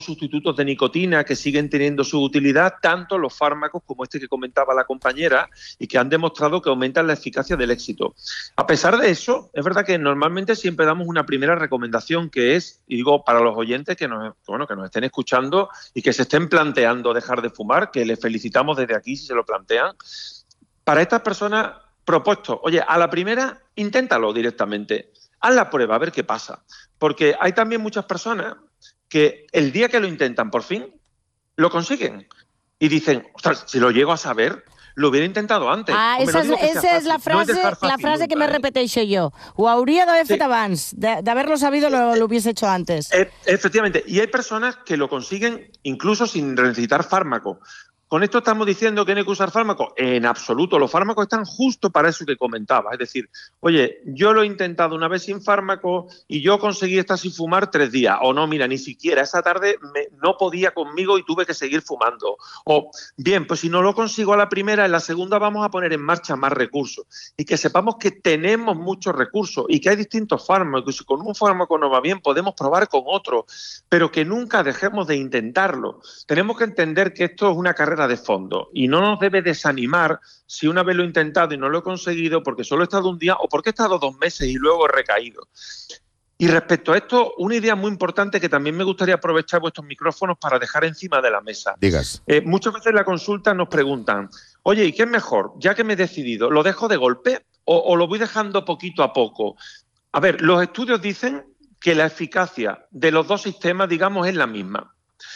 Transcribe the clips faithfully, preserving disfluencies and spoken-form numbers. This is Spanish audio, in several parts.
sustitutos de nicotina que siguen teniendo su utilidad, tanto los fármacos como este que comentaba la compañera, y que han demostrado que aumentan la eficacia del éxito. A pesar de eso, es verdad que normalmente siempre damos una primera recomendación, que es, y digo para los oyentes que nos, bueno, que nos estén escuchando y que se estén planteando dejar de fumar, que les felicitamos desde aquí si se lo plantean. Para estas personas, propuesto, oye, a la primera, inténtalo directamente. Haz la prueba, a ver qué pasa. Porque hay también muchas personas que el día que lo intentan por fin, lo consiguen. Y dicen, ostras, si lo llego a saber, lo hubiera intentado antes. Ah, Home, esa, no digo que esa sea és la fàcil, no és frase, dejar fàcil la frase nunca, que me ¿eh? repeteixo yo. Ho hauria d'haver Sí. fet abans. De, de haberlo sabido, lo, lo hubiese hecho antes. E- efectivamente. Y hay personas que lo consiguen incluso sin necesitar fármaco. ¿Con esto estamos diciendo que no hay que usar fármacos? En absoluto. Los fármacos están justo para eso que comentaba. Es decir, oye, yo lo he intentado una vez sin fármaco y yo conseguí estar sin fumar tres días. O no, mira, ni siquiera. Esa tarde me, no podía conmigo y tuve que seguir fumando. O, bien, pues si no lo consigo a la primera, en la segunda vamos a poner en marcha más recursos. Y que sepamos que tenemos muchos recursos y que hay distintos fármacos. Y si con un fármaco no va bien, podemos probar con otro. Pero que nunca dejemos de intentarlo. Tenemos que entender que esto es una carrera de fondo y no nos debe desanimar si una vez lo he intentado y no lo he conseguido porque solo he estado un día o porque he estado dos meses y luego he recaído. Y respecto a esto, una idea muy importante que también me gustaría aprovechar vuestros micrófonos para dejar encima de la mesa. Digas. Eh, muchas veces en la consulta nos preguntan, oye, ¿y qué es mejor? Ya que me he decidido, ¿lo dejo de golpe o, o lo voy dejando poquito a poco? A ver, los estudios dicen que la eficacia de los dos sistemas, digamos, es la misma.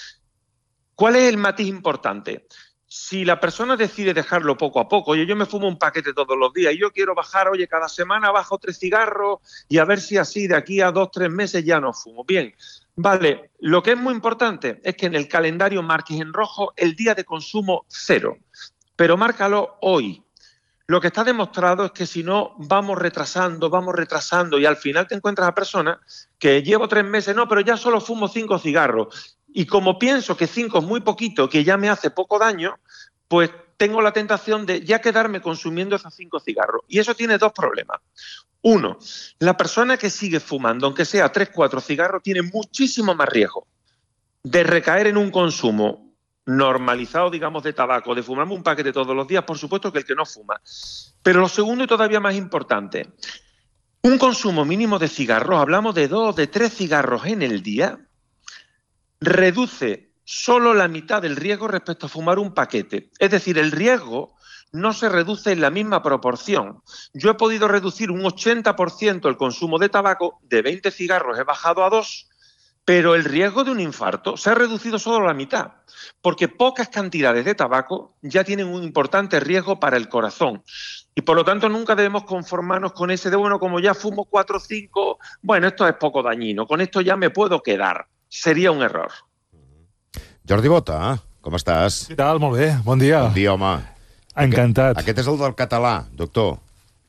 ¿Cuál es el matiz importante? Si la persona decide dejarlo poco a poco, oye, yo me fumo un paquete todos los días y yo quiero bajar, oye, cada semana bajo tres cigarros y a ver si así de aquí a dos, tres meses ya no fumo. Bien, vale, lo que es muy importante es que en el calendario marques en rojo el día de consumo cero, pero márcalo hoy. Lo que está demostrado es que si no, vamos retrasando, vamos retrasando y al final te encuentras a personas que llevo tres meses, no, pero ya solo fumo cinco cigarros. Y como pienso que cinco es muy poquito, que ya me hace poco daño, pues tengo la tentación de ya quedarme consumiendo esos cinco cigarros. Y eso tiene dos problemas. Uno, la persona que sigue fumando, aunque sea tres, cuatro cigarros, tiene muchísimo más riesgo de recaer en un consumo normalizado, digamos, de tabaco, de fumarme un paquete todos los días, por supuesto, que el que no fuma. Pero lo segundo y todavía más importante, un consumo mínimo de cigarros, hablamos de dos, de tres cigarros en el día, reduce solo la mitad del riesgo respecto a fumar un paquete. Es decir, el riesgo no se reduce en la misma proporción. Yo he podido reducir un ochenta por ciento el consumo de tabaco, de veinte cigarros he bajado a dos, pero el riesgo de un infarto se ha reducido solo a la mitad, porque pocas cantidades de tabaco ya tienen un importante riesgo para el corazón. Y por lo tanto nunca debemos conformarnos con ese de, bueno, como ya fumo cuatro o cinco, bueno, esto es poco dañino, con esto ya me puedo quedar. Seria un error. Jordi Bota, com estàs? Què tal? Molt bé, bon dia. Bon dia, home. Encantat. Aquest és el del català, doctor.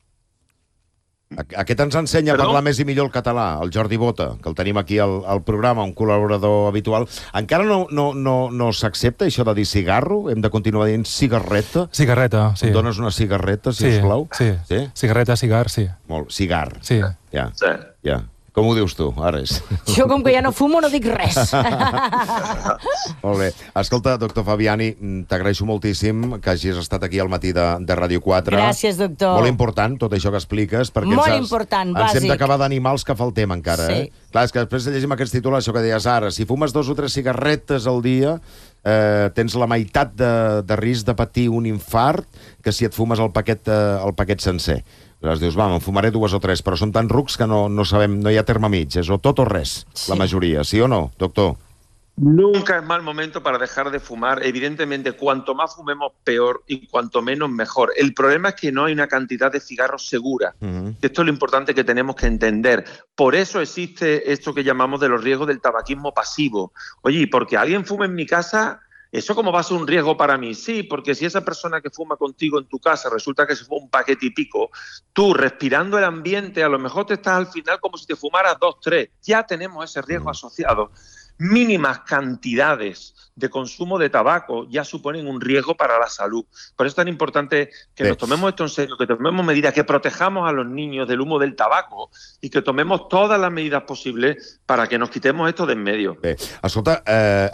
Aquest ens ensenya a Perdó? parlar més i millor el català, el Jordi Bota, que el tenim aquí al, al programa, un col·laborador habitual. Encara no, no, no, no s'accepta això de dir cigarro? Hem de continuar dient cigarreta? Cigarreta, sí. Em dones una cigarreta, si Sí, us plau? sí. Sí? Cigarreta, cigar, sí. Molt. Cigar. Sí. Ja, Sí. ja. Com ho dius tu, Ares? Jo, com que ja no fumo, no dic res. Molt bé. Escolta, doctor Fabiani, t'agraeixo moltíssim que hagis estat aquí al matí de, de Ràdio quatre. Gràcies, doctor. Molt important, tot això que expliques, perquè Molt ens, has, important, ens hem bàsic. d'acabar d'animar els que faltem encara. Sí. Eh? Clar, és que després llegim aquests titulars, això que deies ara, si fumes dos o tres cigarretes al dia, eh, tens la meitat de, de risc de patir un infart que si et fumes el paquet, eh, el paquet sencer. Aleshores dius, va, me'n fumaré dues o tres, però són tan rucs que no, no sabem, no hi ha terme mig, és o tot o res, Sí. la majoria, sí o no, doctor? Nunca es mal momento para dejar de fumar. Evidentemente, cuanto más fumemos, peor, y cuanto menos, mejor. El problema es que no hay una cantidad de cigarros segura. Uh-huh. Esto es lo importante que tenemos que entender. Por eso existe esto que llamamos de los riesgos del tabaquismo pasivo. Oye, ¿y porque alguien fume en mi casa? ¿Eso cómo va a ser un riesgo para mí? Sí, porque si esa persona que fuma contigo en tu casa resulta que se fuma un paquete y pico, tú respirando el ambiente, a lo mejor te estás al final como si te fumaras dos, tres. Ya tenemos ese riesgo asociado. Mínimas cantidades de consumo de tabaco ya suponen un riesgo para la salud. Por eso es tan importante que Sí. nos tomemos esto en serio, que tomemos medidas, que protejamos a los niños del humo del tabaco y que tomemos todas las medidas posibles para que nos quitemos esto de en medio. Bé, escolta, eh,